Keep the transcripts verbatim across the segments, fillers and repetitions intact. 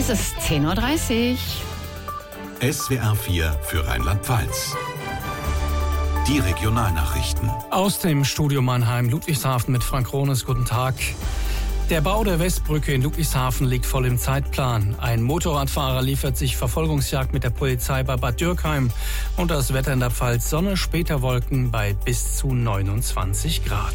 Es ist zehn Uhr dreißig. S W R vier für Rheinland-Pfalz. Die Regionalnachrichten. Aus dem Studio Mannheim, Ludwigshafen mit Frank Rohnes. Guten Tag. Der Bau der Westbrücke in Ludwigshafen liegt voll im Zeitplan. Ein Motorradfahrer liefert sich Verfolgungsjagd mit der Polizei bei Bad Dürkheim. Und das Wetter in der Pfalz: Sonne, später Wolken bei bis zu neunundzwanzig Grad.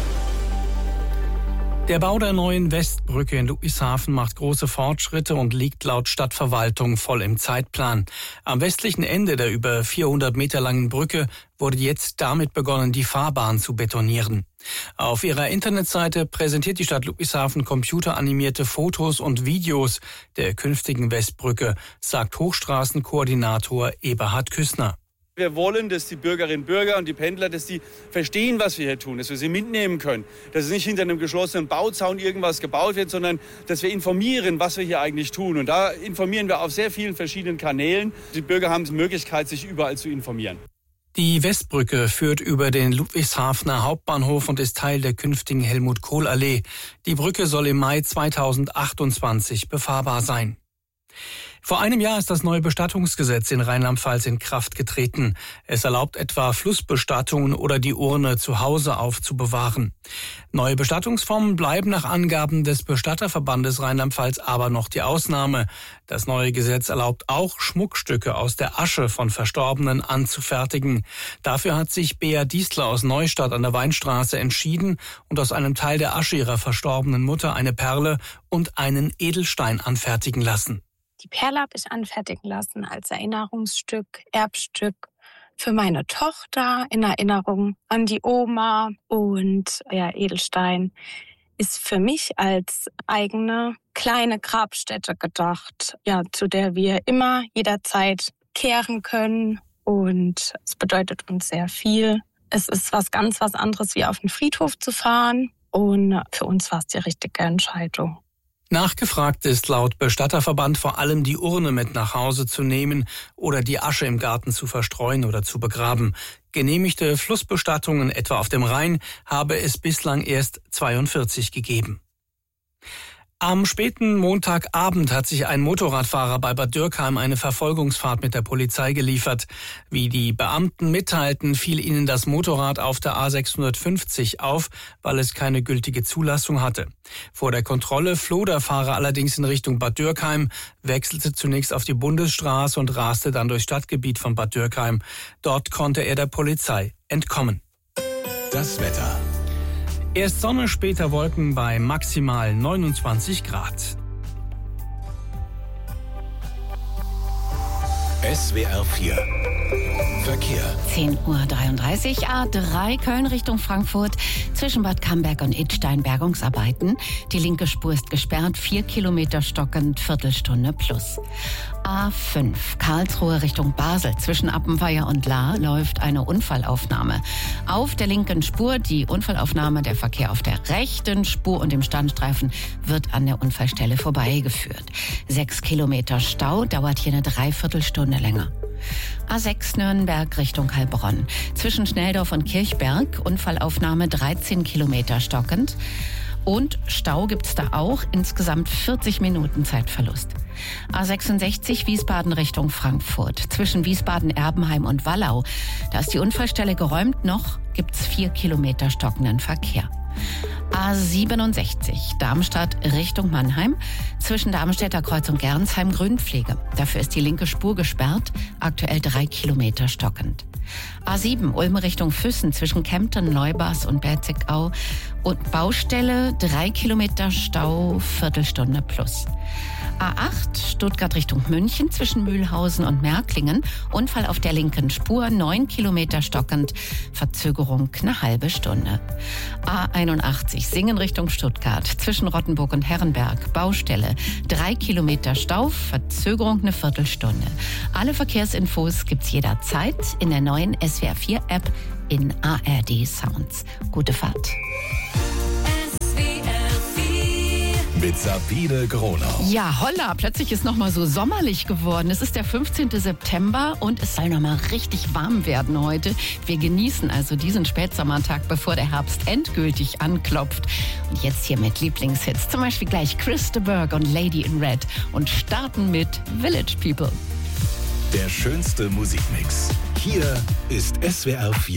Der Bau der neuen Westbrücke in Ludwigshafen macht große Fortschritte und liegt laut Stadtverwaltung voll im Zeitplan. Am westlichen Ende der über vierhundert Meter langen Brücke wurde jetzt damit begonnen, die Fahrbahn zu betonieren. Auf ihrer Internetseite präsentiert die Stadt Ludwigshafen computeranimierte Fotos und Videos der künftigen Westbrücke, sagt Hochstraßenkoordinator Eberhard Küssner. Wir wollen, dass die Bürgerinnen und Bürger und die Pendler, dass die verstehen, was wir hier tun, dass wir sie mitnehmen können. Dass es nicht hinter einem geschlossenen Bauzaun irgendwas gebaut wird, sondern dass wir informieren, was wir hier eigentlich tun. Und da informieren wir auf sehr vielen verschiedenen Kanälen. Die Bürger haben die Möglichkeit, sich überall zu informieren. Die Westbrücke führt über den Ludwigshafener Hauptbahnhof und ist Teil der künftigen Helmut-Kohl-Allee. Die Brücke soll im Mai zweitausendachtundzwanzig befahrbar sein. Vor einem Jahr ist das neue Bestattungsgesetz in Rheinland-Pfalz in Kraft getreten. Es erlaubt etwa Flussbestattungen oder die Urne zu Hause aufzubewahren. Neue Bestattungsformen bleiben nach Angaben des Bestatterverbandes Rheinland-Pfalz aber noch die Ausnahme. Das neue Gesetz erlaubt auch, Schmuckstücke aus der Asche von Verstorbenen anzufertigen. Dafür hat sich Bea Diesler aus Neustadt an der Weinstraße entschieden und aus einem Teil der Asche ihrer verstorbenen Mutter eine Perle und einen Edelstein anfertigen lassen. Die Perle habe ich anfertigen lassen als Erinnerungsstück, Erbstück für meine Tochter, in Erinnerung an die Oma. Und ja, Edelstein ist für mich als eigene kleine Grabstätte gedacht, ja, zu der wir immer jederzeit kehren können. Und es bedeutet uns sehr viel. Es ist was ganz was anderes, wie auf den Friedhof zu fahren. Und für uns war es die richtige Entscheidung. Nachgefragt ist laut Bestatterverband vor allem die Urne mit nach Hause zu nehmen oder die Asche im Garten zu verstreuen oder zu begraben. Genehmigte Flussbestattungen, etwa auf dem Rhein, habe es bislang erst zweiundvierzig gegeben. Am späten Montagabend hat sich ein Motorradfahrer bei Bad Dürkheim eine Verfolgungsfahrt mit der Polizei geliefert. Wie die Beamten mitteilten, fiel ihnen das Motorrad auf der A sechshundertfünfzig auf, weil es keine gültige Zulassung hatte. Vor der Kontrolle floh der Fahrer allerdings in Richtung Bad Dürkheim, wechselte zunächst auf die Bundesstraße und raste dann durchs Stadtgebiet von Bad Dürkheim. Dort konnte er der Polizei entkommen. Das Wetter. Erst Sonne, später Wolken bei maximal neunundzwanzig Grad. S W R vier Verkehr. zehn Uhr dreiunddreißig, A drei Köln Richtung Frankfurt. Zwischen Bad Camberg und Idstein Bergungsarbeiten. Die linke Spur ist gesperrt, vier Kilometer stockend, Viertelstunde plus. A fünf Karlsruhe Richtung Basel. Zwischen Appenweier und Lahr läuft eine Unfallaufnahme. Auf der linken Spur die Unfallaufnahme, der Verkehr auf der rechten Spur und im Standstreifen wird an der Unfallstelle vorbeigeführt. Sechs Kilometer Stau, dauert hier eine Dreiviertelstunde länger. A sechs Nürnberg Richtung Heilbronn. Zwischen Schnelldorf und Kirchberg, Unfallaufnahme dreizehn Kilometer stockend. Und Stau gibt's da auch, insgesamt vierzig Minuten Zeitverlust. A sechsundsechzig Wiesbaden Richtung Frankfurt. Zwischen Wiesbaden-Erbenheim und Wallau. Da ist die Unfallstelle geräumt, noch gibt's vier Kilometer stockenden Verkehr. A siebenundsechzig Darmstadt Richtung Mannheim. Zwischen Darmstädter Kreuz und Gernsheim Grünpflege. Dafür ist die linke Spur gesperrt, aktuell drei Kilometer stockend. A sieben Ulm Richtung Füssen zwischen Kempten, Neubas und Berzigau und Baustelle, drei Kilometer Stau, Viertelstunde plus. A acht Stuttgart Richtung München zwischen Mühlhausen und Märklingen, Unfall auf der linken Spur, neun Kilometer stockend, Verzögerung eine halbe Stunde. A einundachtzig Singen Richtung Stuttgart zwischen Rottenburg und Herrenberg, Baustelle, drei Kilometer Stau, Verzögerung eine Viertelstunde. Alle Verkehrsinfos gibt's jederzeit in der neuen S W R vier App in A R D Sounds. Gute Fahrt. mit Sabine Gronau. Ja, holla, plötzlich ist noch mal so sommerlich geworden. Es ist der fünfzehnten September und es soll noch mal richtig warm werden heute. Wir genießen also diesen Spätsommertag, bevor der Herbst endgültig anklopft. Und jetzt hier mit Lieblingshits, zum Beispiel gleich Chris de Burgh und Lady in Red und starten mit Village People. Der schönste Musikmix. Hier ist S W R vier.